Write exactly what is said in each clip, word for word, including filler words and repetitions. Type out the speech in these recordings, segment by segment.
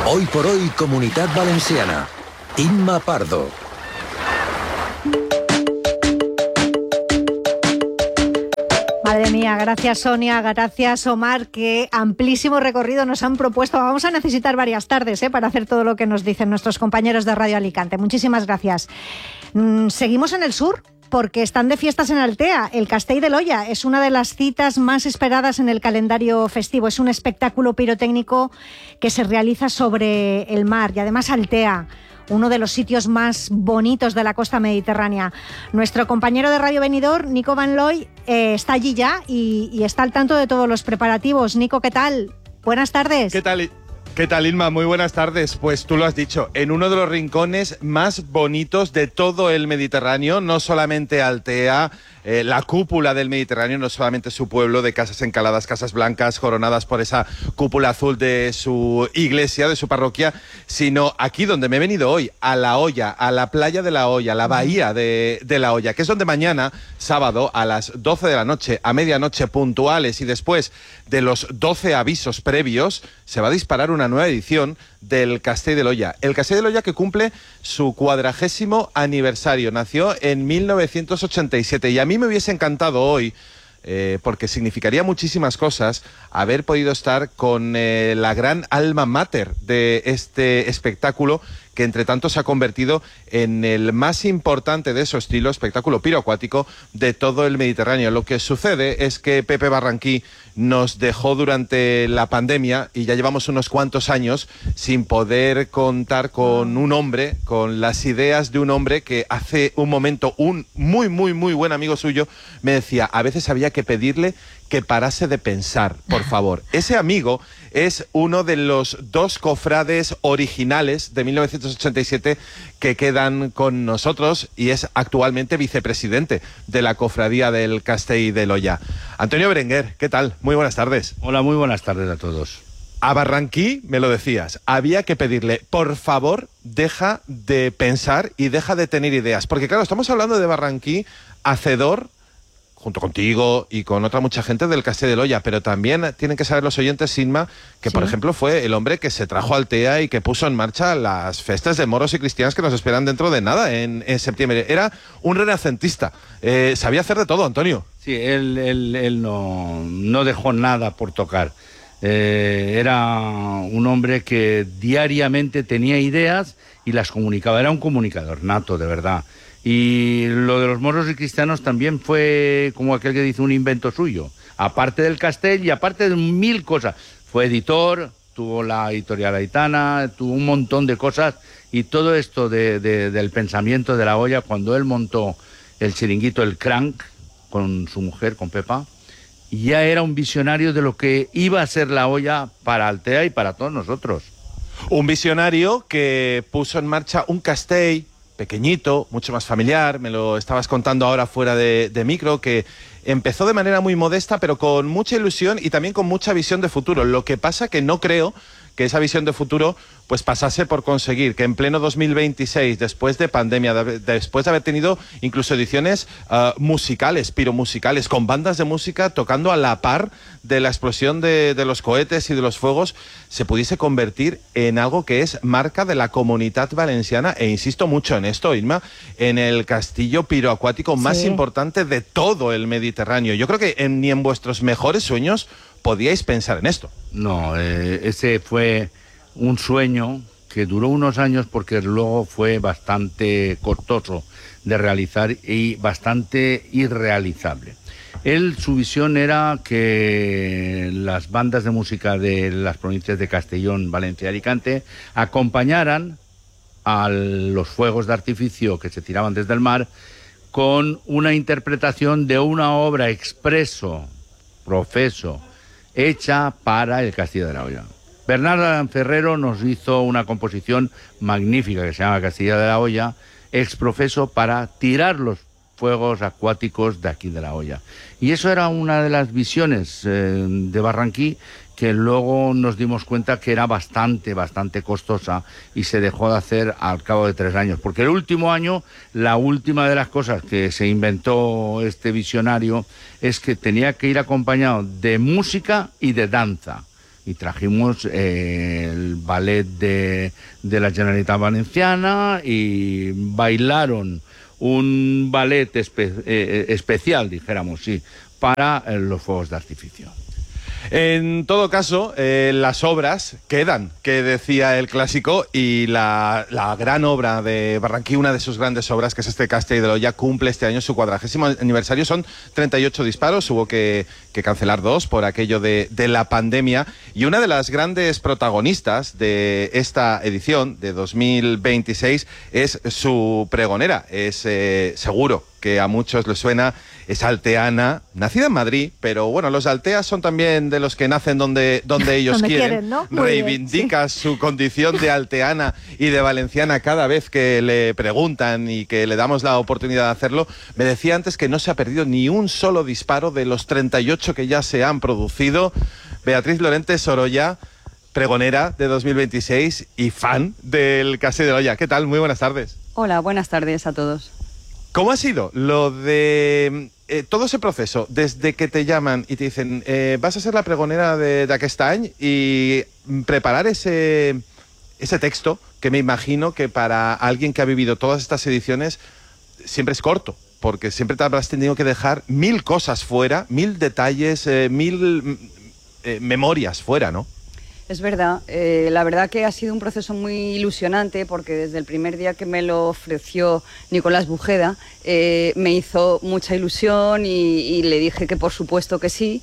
Hoy por hoy, Comunitat Valenciana. Imma Pardo. Madre mía, gracias Sonia, gracias Omar, qué amplísimo recorrido nos han propuesto. Vamos a necesitar varias tardes ¿eh? para hacer todo lo que nos dicen nuestros compañeros de Radio Alicante. Muchísimas gracias. Mm, seguimos en el sur, porque están de fiestas en Altea. El Castell de l'Olla es una de las citas más esperadas en el calendario festivo. Es un espectáculo pirotécnico que se realiza sobre el mar y además Altea, uno de los sitios más bonitos de la costa mediterránea. Nuestro compañero de Radio Benidorm, Nico Van Looy, eh, está allí ya y, y está al tanto de todos los preparativos. Nico, ¿qué tal? Buenas tardes. ¿Qué tal? ¿Qué tal, Inma? Muy buenas tardes. Pues tú lo has dicho, en uno de los rincones más bonitos de todo el Mediterráneo, no solamente Altea, eh, la cúpula del Mediterráneo, no solamente su pueblo de casas encaladas, casas blancas, coronadas por esa cúpula azul de su iglesia, de su parroquia, sino aquí donde me he venido hoy, a La Hoya, a la playa de La Hoya, la bahía de, de La Hoya, que es donde mañana, sábado, a las doce de la noche, a medianoche puntuales y después de los doce avisos previos, se va a disparar una nueva edición del Castell de l'Olla. El Castell de l'Olla que cumple su cuadragésimo aniversario. Nació en mil novecientos ochenta y siete y a mí me hubiese encantado hoy, eh, porque significaría muchísimas cosas, haber podido estar con eh, la gran alma mater de este espectáculo, que entre tanto se ha convertido en el más importante de su estilo, espectáculo piroacuático de todo el Mediterráneo. Lo que sucede es que Pepe Barranquí nos dejó durante la pandemia y ya llevamos unos cuantos años sin poder contar con un hombre, con las ideas de un hombre que hace un momento un muy, muy, muy buen amigo suyo me decía, a veces había que pedirle que parase de pensar, por favor. Ese amigo es uno de los dos cofrades originales de mil novecientos ochenta y siete que quedan con nosotros y es actualmente vicepresidente de la cofradía del Castell de l'Olla. Antonio Berenguer, ¿qué tal? Muy buenas tardes. Hola, muy buenas tardes a todos. A Barranquí, me lo decías, había que pedirle, por favor, deja de pensar y deja de tener ideas. Porque claro, estamos hablando de Barranquí, hacedor, junto contigo y con otra mucha gente del Castell de l'Olla, pero también tienen que saber los oyentes, Inma, que sí, por ejemplo fue el hombre que se trajo a Altea y que puso en marcha las festas de moros y cristianos que nos esperan dentro de nada, en, en septiembre. Era un renacentista, eh, sabía hacer de todo, Antonio. Sí, él, él, él no, no dejó nada por tocar. Eh, era un hombre que diariamente tenía ideas y las comunicaba, era un comunicador nato, de verdad. Y lo de los moros y cristianos también fue, como aquel que dice, un invento suyo. Aparte del Castell y aparte de mil cosas. Fue editor, tuvo la editorial Aitana, tuvo un montón de cosas. Y todo esto de, de, del pensamiento de La Hoya, cuando él montó el chiringuito, el Crank, con su mujer, con Pepa, ya era un visionario de lo que iba a ser La Hoya para Altea y para todos nosotros. Un visionario que puso en marcha un Castell pequeñito, mucho más familiar, me lo estabas contando ahora fuera de, de micro, que empezó de manera muy modesta, pero con mucha ilusión y también con mucha visión de futuro. Lo que pasa que no creo que esa visión de futuro pues pasase por conseguir que en pleno dos mil veintiséis, después de pandemia, de, después de haber tenido incluso ediciones uh, musicales, piromusicales, con bandas de música tocando a la par de la explosión de, de los cohetes y de los fuegos, se pudiese convertir en algo que es marca de la Comunitat Valenciana, e insisto mucho en esto, Inma, en el castillo piroacuático más sí. importante de todo el Mediterráneo. Yo creo que en, ni en vuestros mejores sueños podíais pensar en esto. No, eh, ese fue un sueño que duró unos años porque luego fue bastante costoso de realizar y bastante irrealizable. Él, su visión era que las bandas de música de las provincias de Castellón, Valencia y Alicante acompañaran a los fuegos de artificio que se tiraban desde el mar con una interpretación de una obra expreso, profeso, hecha para el Castillo de la Hoya. Bernardo Ferrero nos hizo una composición magnífica que se llama Castillo de la Hoya, exprofeso para tirar los fuegos acuáticos de aquí de La Hoya. Y eso era una de las visiones eh, de Barranquí, que luego nos dimos cuenta que era bastante, bastante costosa y se dejó de hacer al cabo de tres años. Porque el último año, la última de las cosas que se inventó este visionario es que tenía que ir acompañado de música y de danza. y trajimos eh, el ballet de, de la Generalitat Valenciana y bailaron un ballet espe eh, especial, dijéramos, sí, para eh, los fuegos de artificio. En todo caso, eh, las obras quedan, que decía el clásico, y la, la gran obra de Barranquí, una de sus grandes obras, que es este Castell de l'Olla, cumple este año su cuadragésimo aniversario. Son treinta y ocho disparos, hubo que, que cancelar dos por aquello de, de la pandemia, y una de las grandes protagonistas de esta edición de dos mil veintiséis es su pregonera. Es eh, seguro que a muchos les suena, es alteana, nacida en Madrid, pero bueno, los alteas son también de los que nacen donde, donde ellos donde quieren. quieren, ¿no? Muy Reivindica bien, sí. su condición de alteana y de valenciana cada vez que le preguntan y que le damos la oportunidad de hacerlo. Me decía antes que no se ha perdido ni un solo disparo de los treinta y ocho que ya se han producido. Beatriz Lorente Sorolla, pregonera de dos mil veintiséis y fan del Castell de l'Olla. ¿Qué tal? Muy buenas tardes. Hola, buenas tardes a todos. ¿Cómo ha sido lo de eh, todo ese proceso, desde que te llaman y te dicen eh, vas a ser la pregonera de, de aquest any, y preparar ese, ese texto, que me imagino que para alguien que ha vivido todas estas ediciones siempre es corto, porque siempre te habrás tenido que dejar mil cosas fuera, mil detalles, eh, mil eh, memorias fuera, ¿no? Es verdad, eh, la verdad que ha sido un proceso muy ilusionante, porque desde el primer día que me lo ofreció Nicolás Bujeda eh, me hizo mucha ilusión y, y le dije que por supuesto que sí.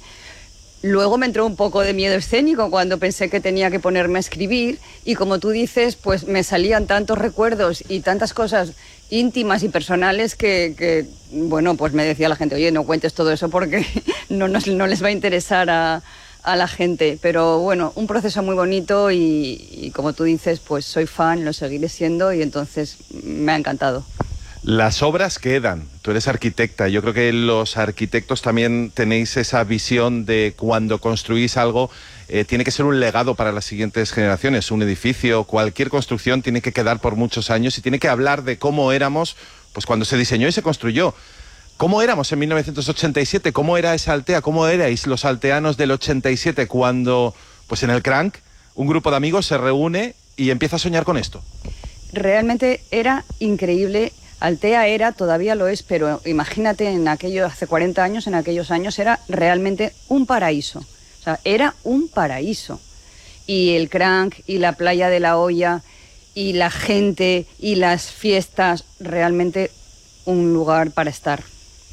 Luego me entró un poco de miedo escénico cuando pensé que tenía que ponerme a escribir, y como tú dices, pues me salían tantos recuerdos y tantas cosas íntimas y personales que, que bueno, pues me decía la gente, oye, no cuentes todo eso porque no, nos, no les va a interesar a... a la gente, pero bueno, un proceso muy bonito y, y como tú dices, pues soy fan, lo seguiré siendo, y entonces me ha encantado. Las obras quedan. Tú eres arquitecta. Yo creo que los arquitectos también tenéis esa visión de cuando construís algo, eh, tiene que ser un legado para las siguientes generaciones. Un edificio, cualquier construcción tiene que quedar por muchos años y tiene que hablar de cómo éramos pues cuando se diseñó y se construyó. ¿Cómo éramos en mil novecientos ochenta y siete? ¿Cómo era esa altea? ¿Cómo erais los alteanos del ochenta y siete cuando, pues en el Cranc, un grupo de amigos se reúne y empieza a soñar con esto? Realmente era increíble. Altea era, todavía lo es, pero imagínate, en aquello, hace cuarenta años, en aquellos años, era realmente un paraíso. O sea, era un paraíso. Y el Cranc, y la playa de la Olla, y la gente, y las fiestas, realmente un lugar para estar.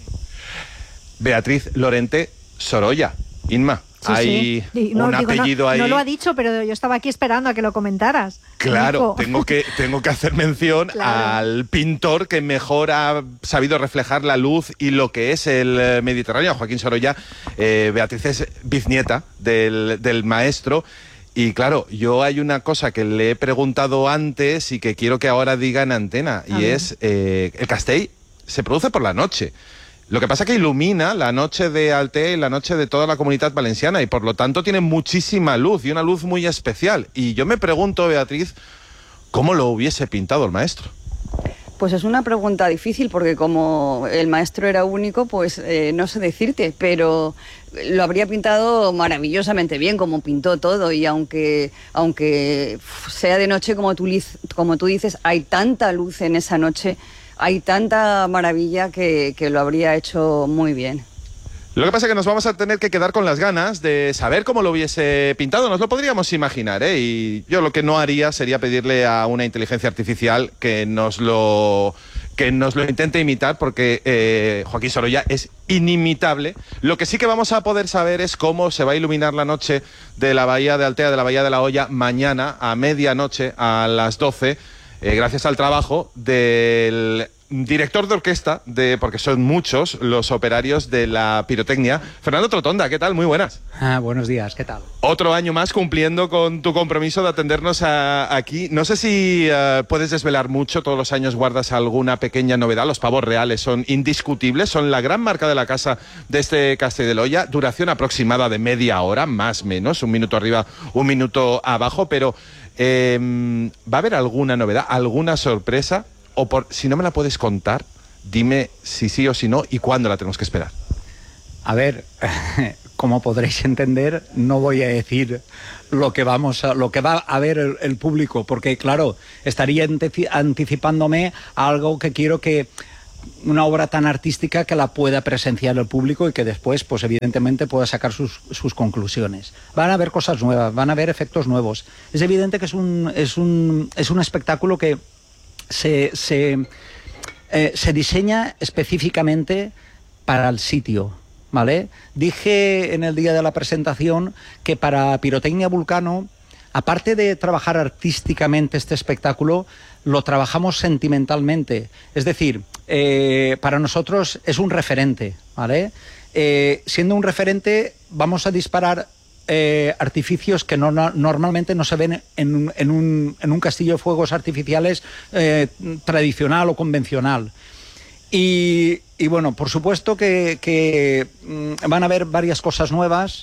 Beatriz Lorente Sorolla, Inma. Sí, Hay sí. No, un digo, apellido no, ahí. No lo ha dicho, pero yo estaba aquí esperando a que lo comentaras. Claro, Nico. tengo que, tengo que hacer mención Claro. al pintor que mejor ha sabido reflejar la luz y lo que es el Mediterráneo, Joaquín Sorolla. Eh, Beatriz es bisnieta del, del maestro. Y claro, yo hay una cosa que le he preguntado antes y que quiero que ahora diga en antena, y es, eh, el Castell se produce por la noche. Lo que pasa es que ilumina la noche de Altea y la noche de toda la Comunitat Valenciana, y por lo tanto tiene muchísima luz y una luz muy especial. Y yo me pregunto, Beatriz, ¿cómo lo hubiese pintado el maestro? Pues es una pregunta difícil, porque como el maestro era único, pues eh, no sé decirte, pero lo habría pintado maravillosamente bien, como pintó todo. Y aunque, aunque sea de noche, como tú, como tú dices, hay tanta luz en esa noche, hay tanta maravilla que, que lo habría hecho muy bien. Lo que pasa es que nos vamos a tener que quedar con las ganas de saber cómo lo hubiese pintado. Nos lo podríamos imaginar, ¿eh? Y yo lo que no haría sería pedirle a una inteligencia artificial que nos lo, que nos lo intente imitar, porque eh, Joaquín Sorolla es inimitable. Lo que sí que vamos a poder saber es cómo se va a iluminar la noche de la Bahía de Altea, de la Bahía de la Olla, mañana a medianoche, a las doce, eh, gracias al trabajo del director de orquesta, de, porque son muchos los operarios de la pirotecnia, Fernando Trotonda. ¿Qué tal? Muy buenas. Ah, buenos días, ¿qué tal? Otro año más cumpliendo con tu compromiso de atendernos a, aquí. No sé si uh, puedes desvelar mucho, todos los años guardas alguna pequeña novedad. Los pavos reales son indiscutibles, son la gran marca de la casa de este Castell de l'Olla. Duración aproximada de media hora, más o menos, un minuto arriba, un minuto abajo, pero eh, ¿va a haber alguna novedad, alguna sorpresa? O por, si no me la puedes contar, dime si sí o si no y cuándo la tenemos que esperar. A ver, como podréis entender, no voy a decir lo que vamos a, lo que va a ver el, el público, porque claro, estaría anticipándome a algo que quiero que una obra tan artística que la pueda presenciar el público y que después, pues evidentemente, pueda sacar sus, sus conclusiones. Van a haber cosas nuevas, van a haber efectos nuevos. Es evidente que es un, es un, es un espectáculo que se, se, eh, se diseña específicamente para el sitio, ¿vale? Dije en el día de la presentación que para Pirotecnia Vulcano, aparte de trabajar artísticamente este espectáculo, lo trabajamos sentimentalmente. Es decir, eh, para nosotros es un referente, ¿vale? Eh, siendo un referente, vamos a disparar eh, artificios que no, no, normalmente no se ven en un, en, un, en un castillo de fuegos artificiales eh, tradicional o convencional. Y, y bueno, por supuesto que, que mmm, van a haber varias cosas nuevas,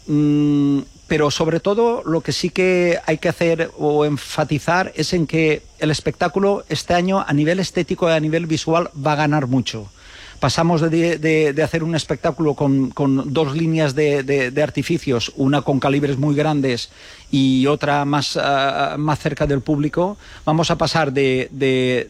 mmm, pero sobre todo lo que sí que hay que hacer o enfatizar es en que el espectáculo este año a nivel estético y a nivel visual va a ganar mucho. Pasamos de, de, de hacer un espectáculo con, con dos líneas de, de, de artificios, una con calibres muy grandes y otra más, uh, más cerca del público. Vamos a pasar de... de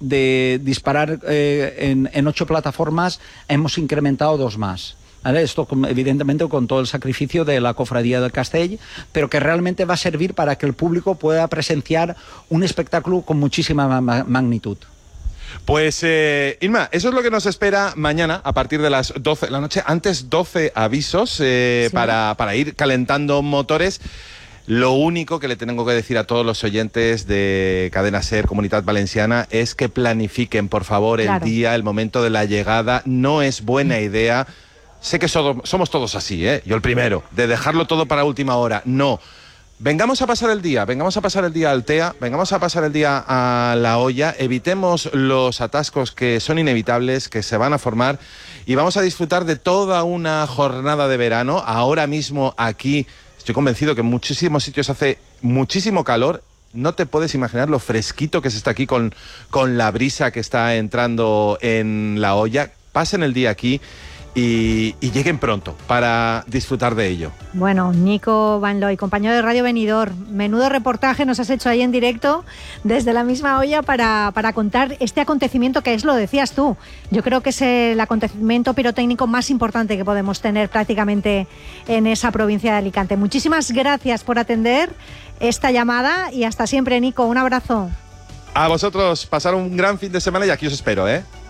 de disparar eh, en, en ocho plataformas, hemos incrementado dos más. ¿Vale? Esto con, evidentemente con todo el sacrificio de la Cofradía del Castell, pero que realmente va a servir para que el público pueda presenciar un espectáculo con muchísima ma magnitud. Pues, eh, Inma, eso es lo que nos espera mañana a partir de las doce de la noche. Antes doce avisos eh, sí. para, para ir calentando motores. Lo único que le tengo que decir a todos los oyentes de Cadena SER, Comunitat Valenciana, es que planifiquen, por favor, el claro. día, el momento de la llegada. No es buena idea. Sé que so somos todos así, ¿eh? Yo el primero, de dejarlo todo para última hora. No. Vengamos a pasar el día, vengamos a pasar el día a Altea, vengamos a pasar el día a La Hoya, evitemos los atascos que son inevitables, que se van a formar, y vamos a disfrutar de toda una jornada de verano. Ahora mismo aquí... Estoy convencido que en muchísimos sitios hace muchísimo calor. No te puedes imaginar lo fresquito que se está aquí con, con la brisa que está entrando en La Hoya. Pasen el día aquí y, y lleguen pronto para disfrutar de ello. Bueno, Nico Van Looy, compañero de Radio Benidorm, menudo reportaje nos has hecho ahí en directo desde la misma olla para, para contar este acontecimiento que es, lo decías tú, yo creo que es el acontecimiento pirotécnico más importante que podemos tener prácticamente en esa provincia de Alicante. Muchísimas gracias por atender esta llamada y hasta siempre, Nico, un abrazo. A vosotros, pasar un gran fin de semana y aquí os espero, ¿eh?